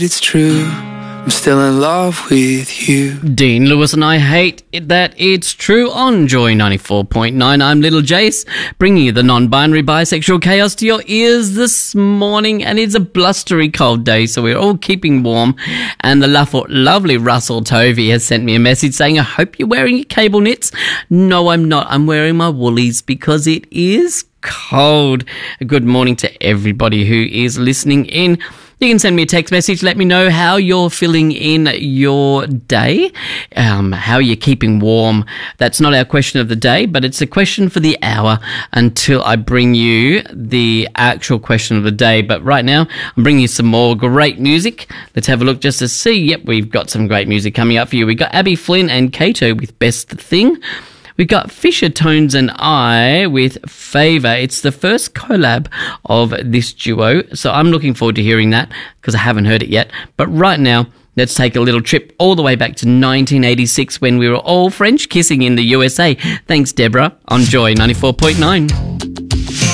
It's true, I'm still in love with you. Dean Lewis and I hate it that it's true on Joy 94.9. I'm Little Jace, bringing you the non-binary bisexual chaos to your ears this morning, and it's a blustery cold day, so we're all keeping warm. And the lovely Russell Tovey has sent me a message saying, I hope you're wearing your cable knits. No, I'm not. I'm wearing my woolies because it is cold. Good morning to everybody who is listening in. You can send me a text message. Let me know how you're filling in your day, how you're keeping warm. That's not our question of the day, but it's a question for the hour until I bring you the actual question of the day. But right now, I'm bringing you some more great music. Let's have a look just to see. Yep, we've got some great music coming up for you. We've got Abby Flynn and Kato with Best Thing. We've got Fisher Tones and I with Favour. It's the first collab of this duo, so I'm looking forward to hearing that because I haven't heard it yet. But right now, let's take a little trip all the way back to 1986 when we were all French kissing in the USA. Thanks, Deborah, on Joy 94.9.